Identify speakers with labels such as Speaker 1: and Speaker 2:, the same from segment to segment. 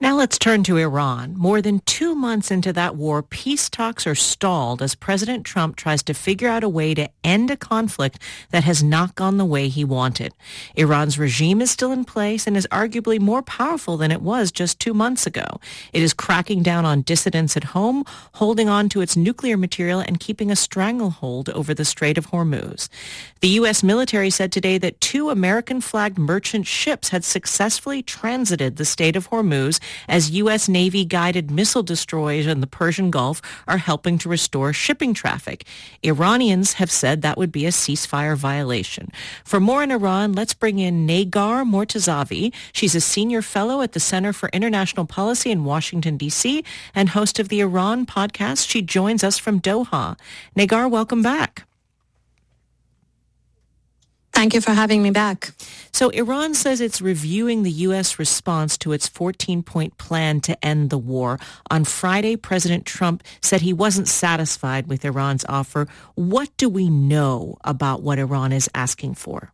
Speaker 1: Now let's turn to Iran. More than 2 months into that war, peace talks are stalled as President Trump tries to figure out a way to end a conflict that has not gone the way he wanted. Iran's regime is still in place and is arguably more powerful than it was just 2 months ago. It is cracking down on dissidents at home, holding on to its nuclear material, and keeping a stranglehold over the Strait of Hormuz. The U.S. military said today that 2 American-flagged merchant ships had successfully transited the Strait of Hormuz as U.S. Navy-guided missile destroyers in the Persian Gulf are helping to restore shipping traffic. Iranians have said that would be a ceasefire violation. For more in Iran, let's bring in Negar Mortazavi. She's a senior fellow at the Center for International Policy in Washington, D.C., and host of the Iran podcast. She joins us from Doha. Negar, welcome back.
Speaker 2: Thank you for having me back.
Speaker 1: So Iran says it's reviewing the U.S. response to its 14-point plan to end the war. On Friday, President Trump said he wasn't satisfied with Iran's offer. What do we know about what Iran is asking for?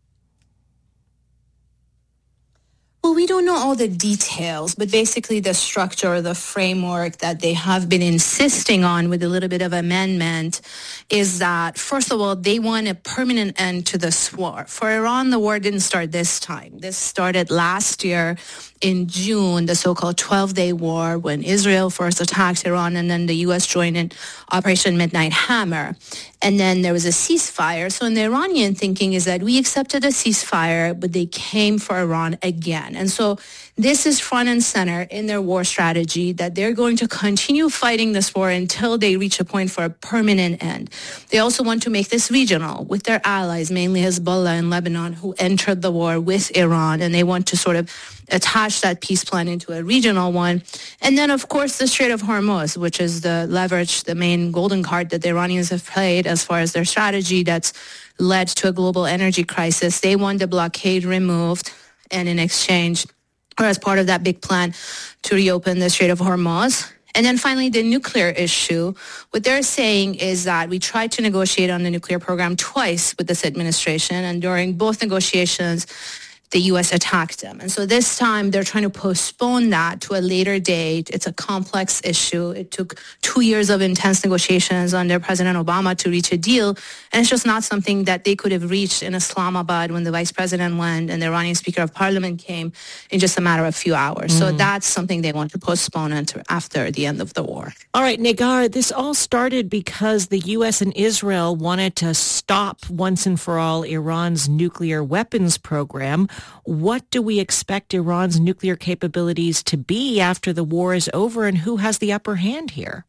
Speaker 2: Well, we don't know all the details, but basically the structure, the framework that they have been insisting on with a little bit of amendment is that, first of all, they want a permanent end to this war. For Iran, the war didn't start this time. This started last year in June, the so-called 12-day war, when Israel first attacked Iran and then the U.S. joined in Operation Midnight Hammer. And then there was a ceasefire. So in the Iranian thinking is that we accepted a ceasefire, but they came for Iran again. And so this is front and center in their war strategy, that they're going to continue fighting this war until they reach a point for a permanent end. They also want to make this regional with their allies, mainly Hezbollah in Lebanon, who entered the war with Iran, and they want to sort of attach that peace plan into a regional one. And then, of course, the Strait of Hormuz, which is the leverage, the main golden card that the Iranians have played as far as their strategy that's led to a global energy crisis. They want the blockade removed, and in exchange, or as part of that big plan, to reopen the Strait of Hormuz. And then finally, the nuclear issue. What they're saying is that we tried to negotiate on the nuclear program twice with this administration, and during both negotiations, the U.S. attacked them. And so this time they're trying to postpone that to a later date. It's a complex issue. It took 2 years of intense negotiations under President Obama to reach a deal. And it's just not something that they could have reached in Islamabad when the vice president went and the Iranian Speaker of Parliament came in just a matter of a few hours. So that's something they want to postpone until after the end of the war.
Speaker 1: All right, Negar, this all started because the U.S. and Israel wanted to stop once and for all Iran's nuclear weapons program. What do we expect Iran's nuclear capabilities to be after the war is over, and who has the upper hand here?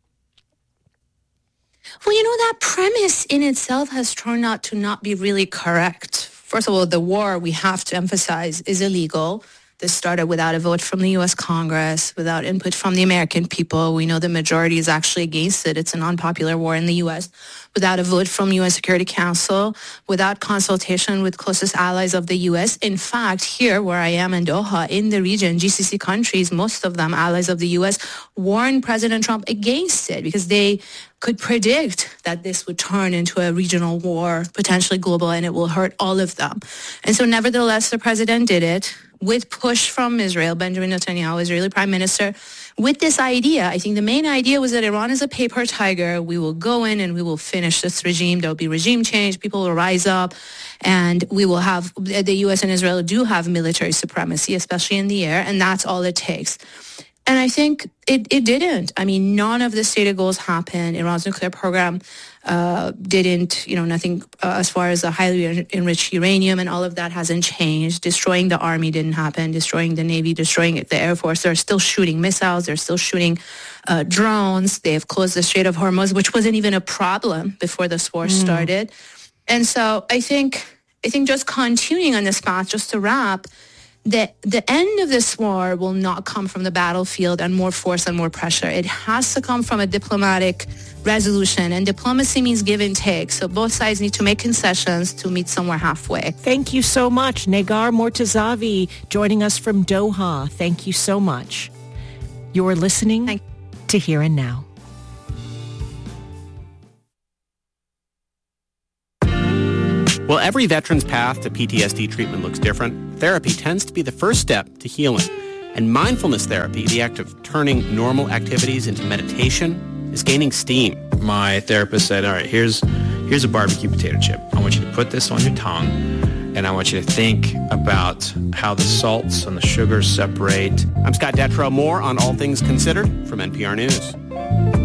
Speaker 2: Well, that premise in itself has turned out to not be really correct. First of all, the war, we have to emphasize, is illegal. This started without a vote from the U.S. Congress, without input from the American people. We know the majority is actually against it. It's an unpopular war in the U.S. Without a vote from U.S. Security Council, without consultation with closest allies of the U.S. In fact, here where I am in Doha, in the region, GCC countries, most of them allies of the U.S., warned President Trump against it because they could predict that this would turn into a regional war, potentially global, and it will hurt all of them. And so nevertheless, the president did it with push from Israel, Benjamin Netanyahu, Israeli prime minister, with this idea. I think the main idea was that Iran is a paper tiger. We will go in and we will finish this regime. There will be regime change. People will rise up, and we will have, the U.S. and Israel do have military supremacy, especially in the air, and that's all it takes. And I think it didn't. I mean, none of the stated goals happened. Iran's nuclear program didn't, nothing as far as the highly enriched uranium and all of that hasn't changed. Destroying the army didn't happen. Destroying the Navy, destroying the Air Force. They're still shooting missiles. They're still shooting drones. They have closed the Strait of Hormuz, which wasn't even a problem before this war started. And so I think just continuing on this path, just to wrap, the end of this war will not come from the battlefield and more force and more pressure. It has to come from a diplomatic resolution, and diplomacy means give and take. So both sides need to make concessions to meet somewhere halfway.
Speaker 1: Thank you so much. Negar Mortazavi joining us from Doha. Thank you so much. You're listening to Here and Now.
Speaker 3: While every veteran's path to PTSD treatment looks different, therapy tends to be the first step to healing. And mindfulness therapy, the act of turning normal activities into meditation, is gaining steam.
Speaker 4: My therapist said, all right, here's a barbecue potato chip. I want you to put this on your tongue, and I want you to think about how the salts and the sugars separate.
Speaker 3: I'm Scott Detrow. More on All Things Considered from NPR News.